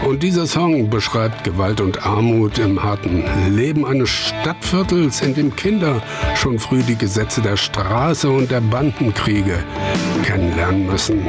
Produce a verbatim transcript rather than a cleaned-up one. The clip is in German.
Und dieser Song beschreibt Gewalt und Armut im harten Leben eines Stadtviertels, in dem Kinder schon früh die Gesetze der Straße und der Bandenkriege kennenlernen müssen.